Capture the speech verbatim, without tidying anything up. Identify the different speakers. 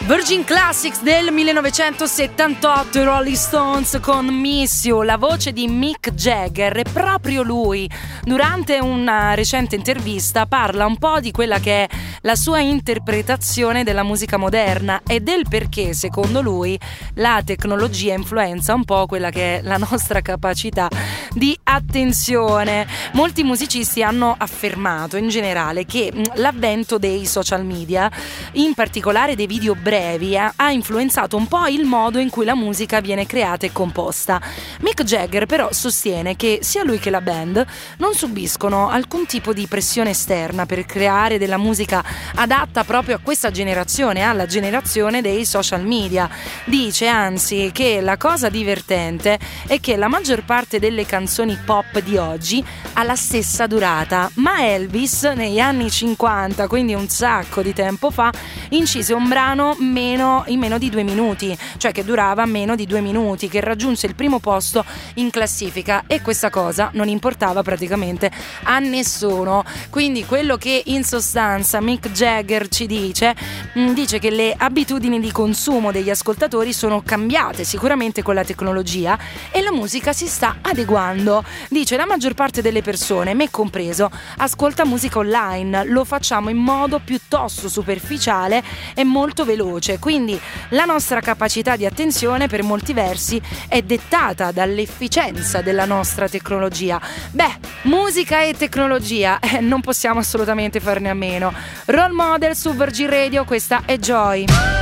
Speaker 1: Virgin Classics del millenovecentosettantotto, i Rolling Stones con Miss You, la voce di Mick Jagger. E proprio lui, durante una recente intervista, parla un po' di quella che è la sua interpretazione della musica moderna e del perché, secondo lui, la tecnologia influenza un po' quella che è la nostra capacità di attenzione. Molti musicisti hanno affermato in generale che l'avvento dei social media, in particolare dei video brevi, ha influenzato un po' il modo in cui la musica viene creata e composta. Mick Jagger però sostiene che sia lui che la band non subiscono alcun tipo di pressione esterna per creare della musica adatta proprio a questa generazione, alla generazione dei social media. Dice anzi che la cosa divertente è che la maggior parte delle canzoni pop di oggi ha la stessa durata, ma Elvis negli anni cinquanta, quindi un sacco di tempo fa, incise un brano meno in meno di due minuti, cioè che durava meno di due minuti, che raggiunse il primo posto in classifica, e questa cosa non importava praticamente a nessuno. Quindi quello che in sostanza Mick Jagger ci dice mh, dice che le abitudini di consumo degli ascoltatori sono cambiate sicuramente con la tecnologia e la musica si sta adeguando. Dice: la maggior parte delle persone, me compreso, ascolta musica online, lo facciamo in modo piuttosto superficiale e molto veloce, quindi la nostra capacità di attenzione per molti versi è dettata dall'efficienza della nostra tecnologia. Beh, musica e tecnologia, eh, non possiamo assolutamente farne a meno. Role Model su Virgin Radio, questa è Joy.